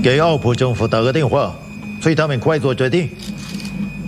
给澳葡政府打个电话，催他们快做决定。